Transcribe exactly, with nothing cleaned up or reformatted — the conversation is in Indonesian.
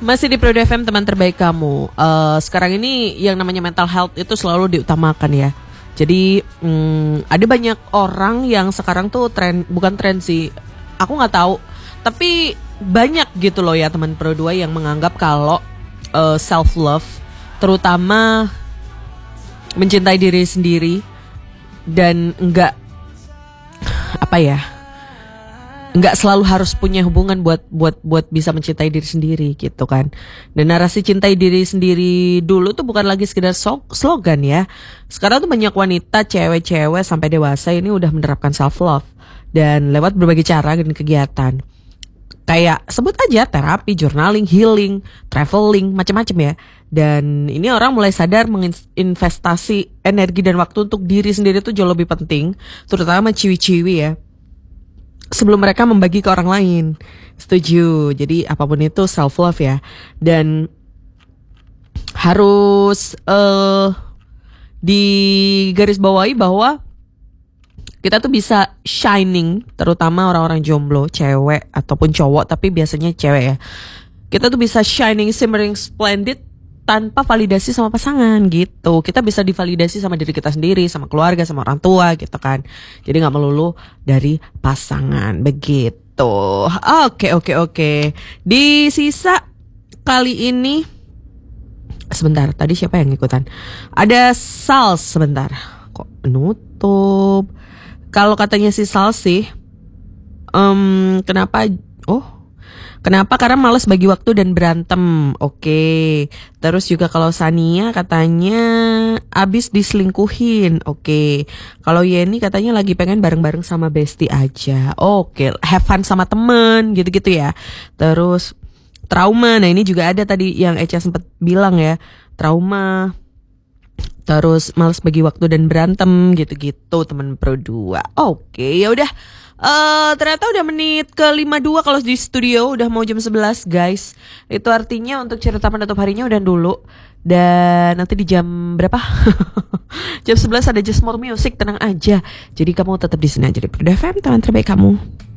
Masih di Prod F M, teman terbaik kamu. Uh, sekarang ini yang namanya mental health itu selalu diutamakan ya. Jadi hmm, ada banyak orang yang sekarang tuh tren, bukan tren sih, aku nggak tahu. Tapi banyak gitu loh ya teman Pro dua yang menganggap kalau uh, self love, terutama mencintai diri sendiri dan enggak apa ya, nggak selalu harus punya hubungan buat buat buat bisa mencintai diri sendiri gitu kan. Dan narasi cintai diri sendiri dulu tuh bukan lagi sekedar so- slogan ya. Sekarang tuh banyak wanita, cewek-cewek sampai dewasa ini udah menerapkan self love dan lewat berbagai cara dan kegiatan. Kayak sebut aja terapi, journaling, healing, traveling, macam-macam ya. Dan ini orang mulai sadar menginvestasi energi dan waktu untuk diri sendiri tuh jauh lebih penting, terutama ciwi-ciwi ya, sebelum mereka membagi ke orang lain. Setuju. Jadi apapun itu self love ya. Dan harus uh, digarisbawahi bahwa kita tuh bisa shining, terutama orang-orang jomblo, cewek ataupun cowok, tapi biasanya cewek ya. Kita tuh bisa shining, shimmering, splendid tanpa validasi sama pasangan gitu. Kita bisa divalidasi sama diri kita sendiri, sama keluarga, sama orang tua gitu kan. Jadi gak melulu dari pasangan begitu. Oke oke oke. Di sisa kali ini, sebentar, tadi siapa yang ikutan? Ada Sal, sebentar. Kok nutup? Kalau katanya si Sal sih, um, kenapa? Oh, kenapa? Karena malas bagi waktu dan berantem. Oke. Terus juga kalau Sania katanya abis diselingkuhin. Oke. Kalau Yeni katanya lagi pengen bareng-bareng sama bestie aja. Oke. Have fun sama temen gitu-gitu ya. Terus trauma. Nah ini juga ada tadi yang Echa sempat bilang ya. Trauma. Terus malas bagi waktu dan berantem gitu-gitu teman Pro dua. Oke, ya udah. Uh, ternyata udah menit ke lima puluh dua kalau di studio, udah mau jam sebelas guys. Itu artinya untuk cerita penutup harinya udah dulu. Dan nanti di jam berapa? jam sebelas ada Just More Music, tenang aja. Jadi kamu tetap di sini aja di Prod F M, teman terbaik kamu.